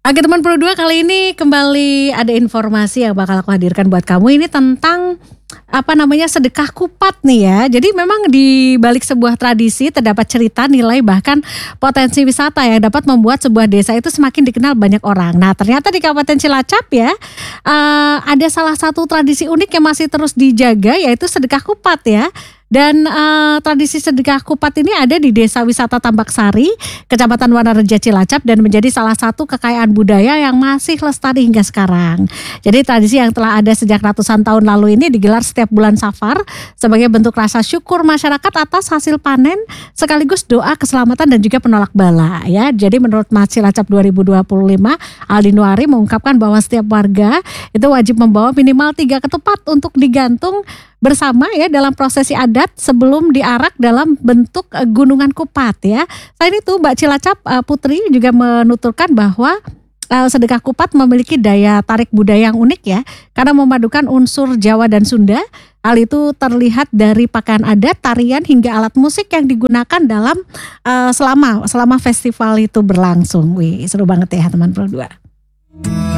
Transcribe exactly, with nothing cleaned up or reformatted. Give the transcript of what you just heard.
Oke teman Pro dua, kali ini kembali ada informasi yang bakal aku hadirkan buat kamu. Ini tentang apa namanya sedekah kupat nih ya. Jadi memang di balik sebuah tradisi terdapat cerita, nilai, bahkan potensi wisata yang dapat membuat sebuah desa itu semakin dikenal banyak orang. Nah ternyata di Kabupaten Cilacap ya uh, ada salah satu tradisi unik yang masih terus dijaga, yaitu sedekah kupat ya. Dan uh, tradisi sedekah kupat ini ada di Desa Wisata Tambak Sari, Kecamatan Wanareja, Cilacap, dan menjadi salah satu kekayaan budaya yang masih lestari hingga sekarang. Jadi tradisi yang telah ada sejak ratusan tahun lalu ini digelar setiap bulan Safar sebagai bentuk rasa syukur masyarakat atas hasil panen, sekaligus doa keselamatan dan juga penolak bala ya. Jadi menurut Mas Cilacap dua ribu dua puluh lima, Aldi Nuari mengungkapkan bahwa setiap warga itu wajib membawa minimal tiga ketupat untuk digantung bersama ya dalam prosesi adat sebelum diarak dalam bentuk uh, gunungan kupat ya. Selain itu Mbak Cilacap uh, Putri juga menuturkan bahwa uh, sedekah kupat memiliki daya tarik budaya yang unik ya, karena memadukan unsur Jawa dan Sunda. Hal itu terlihat dari pakaian adat, tarian, hingga alat musik yang digunakan dalam uh, selama selama festival itu berlangsung. Wih, seru banget ya teman Pro dua.